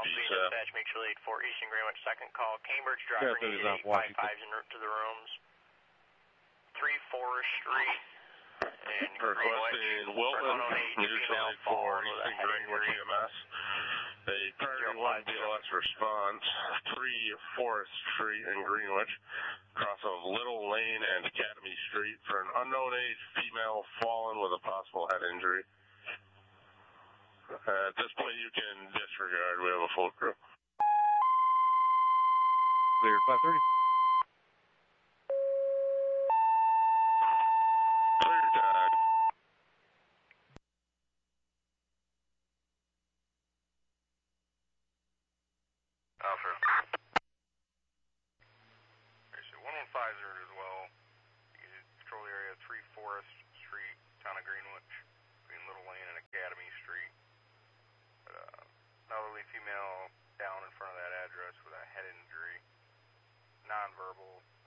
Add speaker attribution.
Speaker 1: dispatch, mutual aid for Eastern Greenwich, second call. Cambridge driver needed 855 en route to the rooms. 3 Forest Street in
Speaker 2: requesting Wilton, mutual aid for Eastern Greenwich EMS. A priority 1 BLS response, 3 Forest Street in Greenwich, cross of Little Lane and Academy Street for an unknown age female fallen with a possible head injury. At this point you can disregard, we have a full crew.
Speaker 3: Clear 530.
Speaker 2: Clear time.
Speaker 4: Alpha. Okay, so 1150 as well. You can control the area 3 Forest Street, town of Greenwich, between Little Lane and Academy Street. But, elderly female down in front of that address with a head injury, non-verbal,